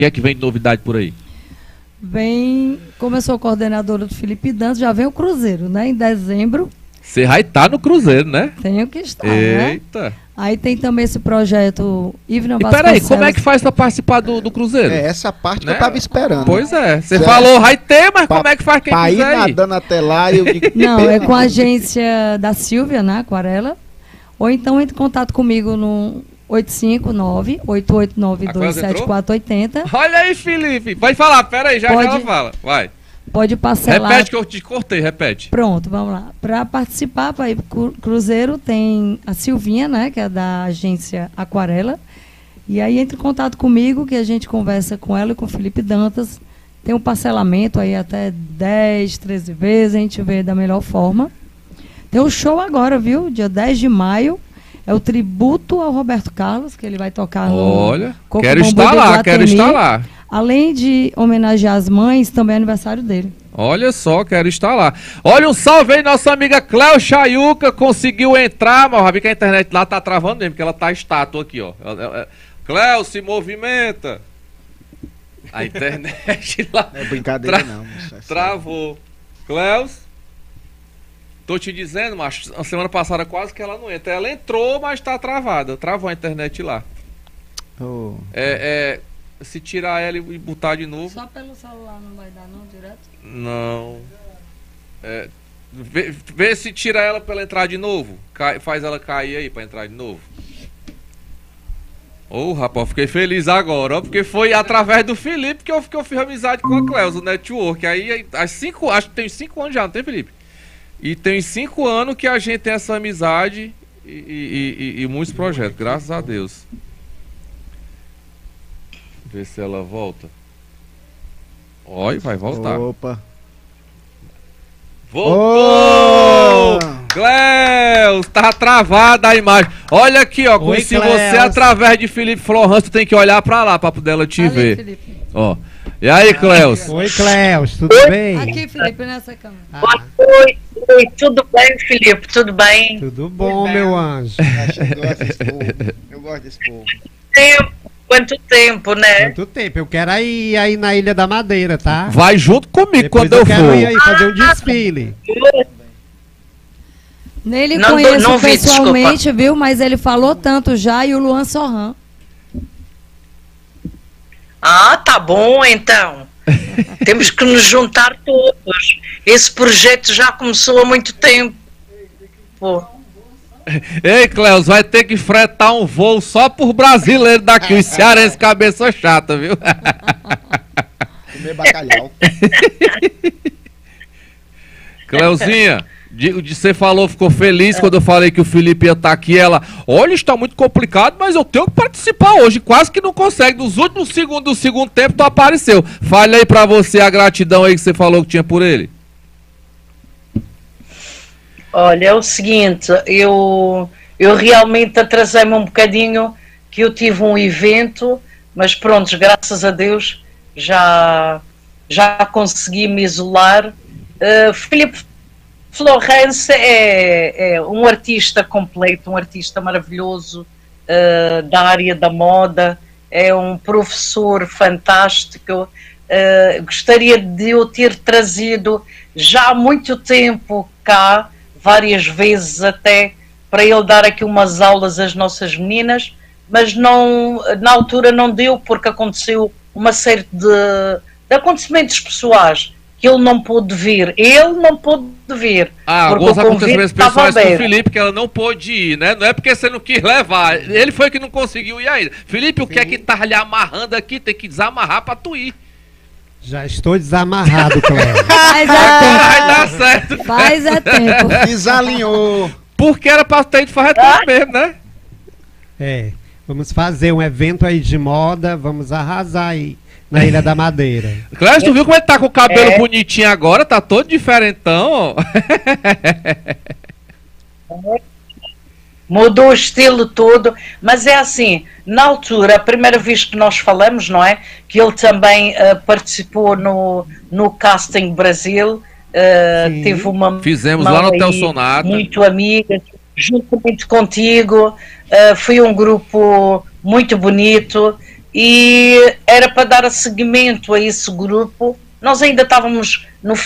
que é que vem de novidade por aí? Vem, como eu sou coordenadora do Felipe Dantas, já vem o Cruzeiro, né? Em dezembro. Você vai estar no Cruzeiro, né? Tenho que estar, né? Eita! Aí tem também esse projeto Ivna E Vasconcelos. peraí, como é que faz pra participar do Cruzeiro? É essa parte Né? que eu tava esperando. Pois é, você Certo. falou vai ter, mas como é que faz quem Pra ir quiser ir? nadando até lá, eu digo... Não, é com a agência da Silvia, né? Aquarela. Ou então entre em contato comigo no 859-8892-7480. Olha aí, Felipe. Pode falar, peraí, já Pode. ela fala. Vai. Pode parcelar. Repete que eu te cortei, repete. Pronto, vamos lá. Para participar, para ir pro Cruzeiro, tem a Silvinha, né? Que é da agência Aquarela. E aí entre em contato comigo, que a gente conversa com ela e com o Felipe Dantas. Tem um parcelamento aí até 10, 13 vezes, a gente vê da melhor forma. Tem um show agora, viu? Dia 10 de maio. É o tributo ao Roberto Carlos, que ele vai tocar no... Olha, Coco quero Bambu estar de lá, Iguatemi. quero estar lá. Além de homenagear as mães, também é aniversário dele. Olha só, quero estar lá. Olha, um salve aí, nossa amiga Cléo Chayuca, conseguiu entrar, mas eu vi que a internet lá tá travando mesmo, porque ela tá estátua aqui, ó. Cléo, se movimenta. A internet lá Não é brincadeira não. Moço, é travou. Cléus, tô te dizendo, macho, a semana passada quase que ela não entra. Ela entrou, mas tá travada. Travou a internet lá. sério. Se tirar ela e botar de novo. Só pelo celular não vai dar não, direto? Não. Vê se tira ela pra ela entrar de novo. Faz ela cair aí pra entrar de novo. Ô, rapaz, fiquei feliz agora, ó, porque foi através do Felipe que eu fiz amizade com a Cleusa, o network. Aí, acho que tem 5 anos já, não tem, Felipe? E tem 5 anos que a gente tem essa amizade e muitos projetos, graças a Deus. Ver se ela volta. Olha, vai voltar. Opa. Voltou! Oh! Cléus, tá travada a imagem. Olha aqui, ó, como Oi, se Cléus. você, através de Felipe Florence, tu tem que olhar pra lá pra poder ela te Ali, ver. Felipe. Ó. E aí, Cléus? Oi, Cléus, tudo bem? Aqui, Felipe, nessa câmera. Ah, Oi, tudo bem, Felipe? Tudo bem? tudo bom, meu anjo? Eu gosto desse povo. Quanto tempo, né? Quanto tempo? Eu quero ir aí na Ilha da Madeira, tá? Vai junto comigo Depois quando eu quero for. ir aí fazer um desfile. Nele Não, conheço não vi, pessoalmente, viu? Mas ele falou tanto já, e o Luan Sorran. Ah, tá bom, então. Temos que nos juntar todos. Esse projeto já começou há muito tempo. Pô. Ei, Cléus, vai ter que fretar um voo só por brasileiro daqui, os cearenses cabeça chata, viu? Comer bacalhau. Cleuzinha, você falou, ficou feliz quando eu falei que o Felipe ia estar aqui. Ela, olha, está muito complicado, mas eu tenho que participar hoje. Quase que não consegue. Nos últimos segundos do segundo tempo, tu apareceu. Fale aí pra você a gratidão aí que você falou que tinha por ele. Olha, é o seguinte, eu realmente atrasei-me um bocadinho, que eu tive um evento, mas pronto, graças a Deus já consegui me isolar. Filipe Florence é um artista completo, um artista maravilhoso da área da moda, é um professor fantástico. Gostaria de o ter trazido já há muito tempo cá, várias vezes até, para ele dar aqui umas aulas às nossas meninas, mas não, na altura não deu, porque aconteceu uma série de acontecimentos pessoais que ele não pôde vir. Ele não pôde vir. Alguns acontecimentos pessoais com o Felipe, que ela não pôde ir, né? Não é porque você não quis levar. Ele foi que não conseguiu ir ainda. Felipe, o que é que tá lhe amarrando aqui? Tem que desamarrar pra tu ir. Já estou desamarrado, Cléus. Faz Vai dar certo. Faz tempo. Desalinhou. Porque era pra ter ido fazer tudo mesmo, né? Vamos fazer um evento aí de moda, vamos arrasar aí na Ilha da Madeira. Cléus, tu viu como ele tá com o cabelo bonitinho agora? Tá todo diferentão. Mudou o estilo todo, mas é assim, na altura, a primeira vez que nós falamos, não é? Que ele também participou no Casting Brasil, teve uma... Fizemos lá no Hotel Sonata. Muito amiga, juntamente contigo, foi um grupo muito bonito, e era para dar seguimento a esse grupo. Nós ainda estávamos no